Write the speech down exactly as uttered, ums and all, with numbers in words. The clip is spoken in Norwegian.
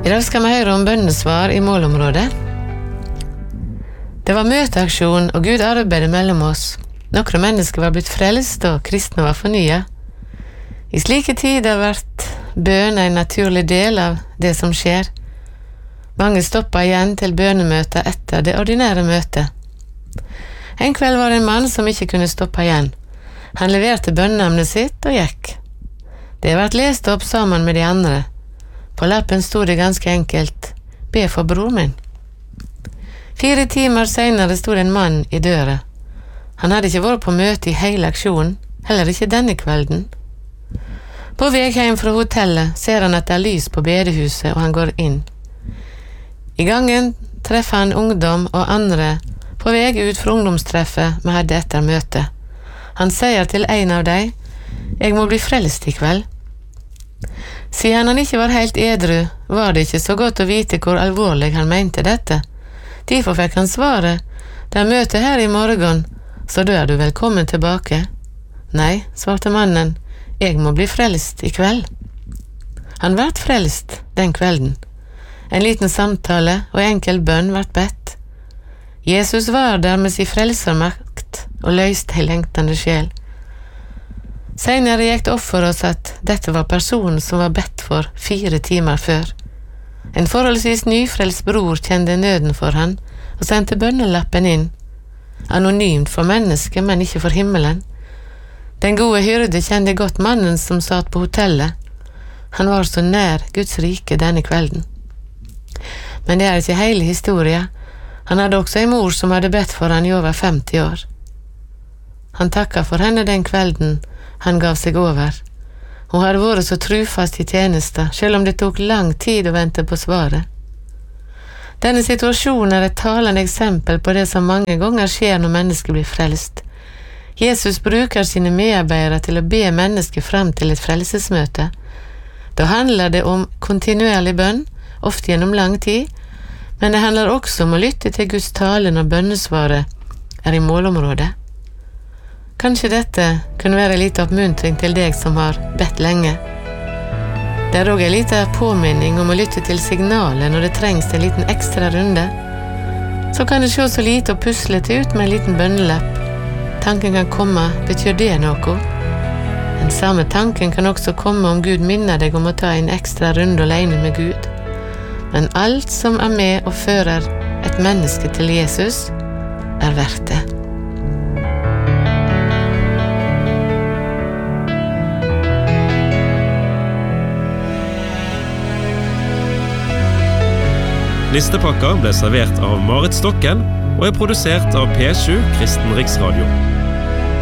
I dag skal vi høre om bønnesvar i målområdet. Det var møteaksjon, og Gud arbeidet mellom oss. Noen mennesker var blitt frelst, og kristne var fornyet. I slike tider har vært bøn en naturlig del av det som skjer. Mange stoppet igjen til bønemøter etter det ordinære møtet. En kveld var det en mann som ikke kunne stoppe igjen. Han leverte bønneemnet sitt og gikk. Det har vært lest opp sammen med de andre. På lappen stod det ganske enkelt: be for bror min. Fire timer senere stod en mann i døra. Han hadde ikke vært på møte i hele aksjonen, heller ikke denne kvelden. På vei hjem fra hotellet ser han at det er lys på bedehuset, og han går inn. I gangen treffer han ungdom og andre på vei ut fra ungdomstreffet vi hadde etter møtet. Han sier til en av dem: jeg må bli frelst i kveld. Siden han ikke var helt edru, var det ikke så godt å vite hvor alvorlig han mente dette. Derfor fikk han svaret: det er møte her i morgen, så da er du velkommen tilbake. Nei, svarte mannen, jeg må bli frelst i kveld. Han ble frelst den kvelden. En liten samtale og enkel bønn ble bedt. Jesus var der med sin frelsermakt og løste ei lengtende sjel. Senere gikk det opp for oss at dette var personen som var bedt for fire timer før. En forholdsvis nyfrelst bror kjente nøden for han og sendte bønnelappen inn. Anonymt for mennesket, men ikke for himmelen. Den gode hyrde kjente godt mannen som satt på hotellet. Han var så nær Guds rike denne kvelden. Men det er ikke hele historien. Han hadde også en mor som hadde bedt for han i over femti år. Han takket for henne den kvelden han gav seg over. Hun hadde vært så trufast i tjenesta, selv om det tok lang tid å vente på svaret. Denne situasjonen er et talende eksempel på det som mange ganger skjer når mennesker blir frelst. Jesus bruker sine medarbeidere til å be mennesker frem til et frelsesmøte. Da handler det om kontinuerlig bønn, ofte gjennom lang tid, men det handler også om å lytte til Guds tale når bønnesvaret er i målområdet. Kanskje dette kunne være litt oppmuntring til deg som har bedt lenge. Det er også en liten påminning om å lytte til signalet når det trengs en liten ekstra runde. Så kan det se så lite og puslete ut med en liten bønnelapp. Tanken kan komme, betyr det noe? Den samme tanken kan også komme om Gud minner deg om å ta en ekstra runde alene med Gud. Men alt som er med og fører et menneske til Jesus, er verdt det. Listepakka ble servert av Marit Stokken og er produsert av P sju Kristen Riksradio.